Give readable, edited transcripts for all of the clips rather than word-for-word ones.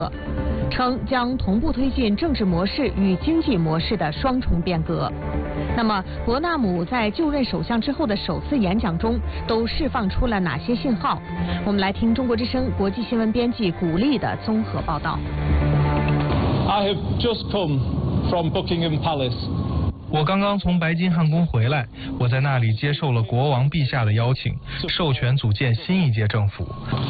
称将同步推进政治模式与经济模式的双重变革。那么，伯纳姆在就任首相之后的首次演讲中，都释放出了哪些信号？我们来听中国之声国际新闻编辑古丽的综合报道。 I have just come from Buckingham Palace. 我刚刚从白金汉宫回来，我在那里接受了国王陛下的邀请，授权组建新一届政府。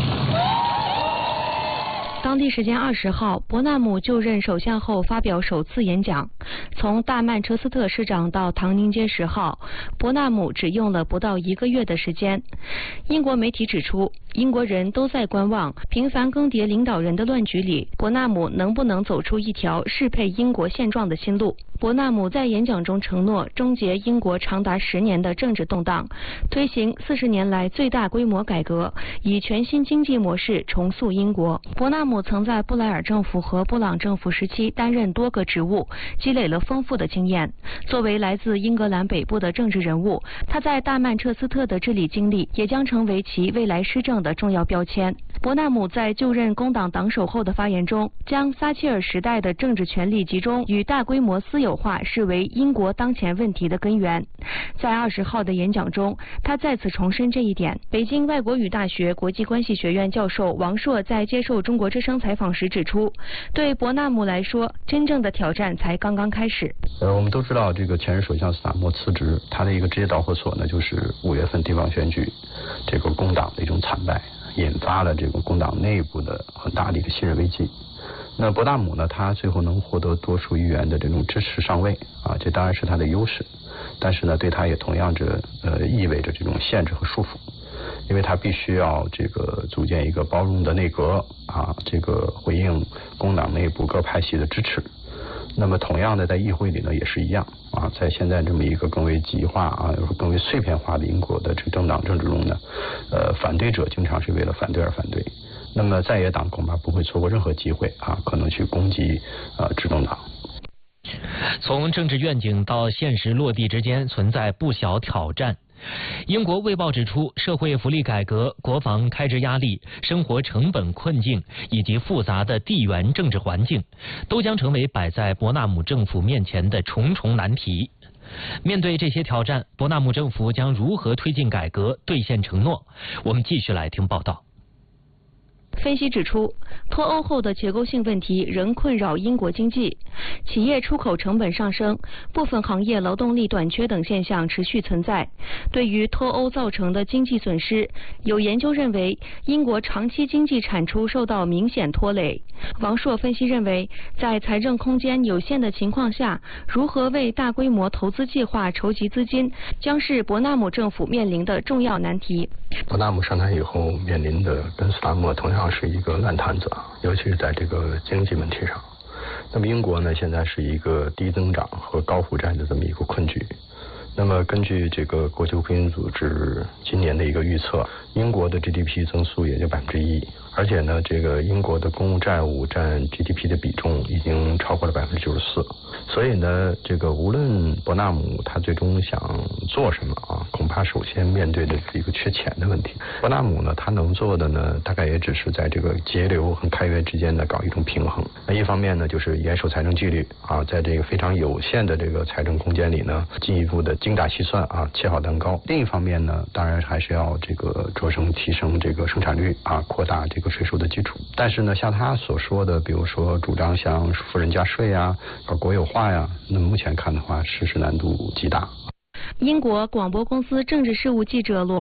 当地时间20号，伯纳姆就任首相后发表首次演讲。从大曼彻斯特市长到唐宁街10号，伯纳姆只用了不到1个月的时间。英国媒体指出，英国人都在观望频繁更迭领导人的乱局里，伯纳姆能不能走出一条适配英国现状的新路。伯纳姆在演讲中承诺终结英国长达10年的政治动荡，推行40年来最大规模改革，以全新经济模式重塑英国。伯纳姆曾在布莱尔政府和布朗政府时期担任多个职务，积累了丰富的经验。作为来自英格兰北部的政治人物，他在大曼彻斯特的治理经历也将成为其未来施政的重要标签。伯纳姆在就任工党党首后的发言中，将撒切尔时代的政治权力集中与大规模私有化视为英国当前问题的根源。在20号的演讲中，他再次重申这一点。北京外国语大学国际关系学院教授王硕在接受中国之声采访时指出，对伯纳姆来说，真正的挑战才刚刚开始。 我们都知道，这个前任首相斯塔默辞职，他的一个直接导火索呢，就是5月份地方选举，这个工党的一种惨败，引发了这个工党内部的很大的一个信任危机。那伯纳姆呢，他最后能获得多数议员的这种支持上位啊，这当然是他的优势，但是呢，对他也同样意味着这种限制和束缚，因为他必须要这个组建一个包容的内阁啊，这个回应工党内部各派系的支持。那么同样的，在议会里呢也是一样啊，在现在这么一个更为极化啊，更为碎片化的英国的这个政党政治中呢，反对者经常是为了反对而反对。那么在野党恐怕不会错过任何机会啊，可能去攻击执政党。 从政治愿景到现实落地之间存在不小挑战。英国卫报指出，社会福利改革、国防开支压力、生活成本困境以及复杂的地缘政治环境，都将成为摆在伯纳姆政府面前的重重难题。面对这些挑战，伯纳姆政府将如何推进改革、兑现承诺？我们继续来听报道。 分析指出，脱欧后的结构性问题仍困扰英国经济，企业出口成本上升，部分行业劳动力短缺等现象持续存在。对于脱欧造成的经济损失，有研究认为，英国长期经济产出受到明显拖累。王硕分析认为，在财政空间有限的情况下，如何为大规模投资计划筹集资金，将是伯纳姆政府面临的重要难题。 伯纳姆上台以后面临的跟斯塔默同样是一个烂摊子啊，尤其是在这个经济问题上。那么英国呢，现在是一个低增长和高负债的这么一个困局。那么根据这个国际货币组织今年的一个预测，英国的 GDP 增速也就1%，而且呢，这个英国的公共债务占 GDP 的比重已经超过了94%。所以呢，这个无论伯纳姆他最终想做什么啊，恐怕首先面对的是一个缺钱的问题。伯纳姆呢，他能做的呢，大概也只是在这个节流和开源之间呢搞一种平衡。那一方面呢，就是严守财政纪律啊，在这个非常有限的这个财政空间里呢，进一步的精打细算啊，切好蛋糕。另一方面呢，当然还是要这个着手提升这个生产率啊，扩大这个税收的基础。但是呢，像他所说的，比如说主张像富人加税啊，国有化呀，那么目前看的话，实施难度极大。 英国广播公司政治事务记者罗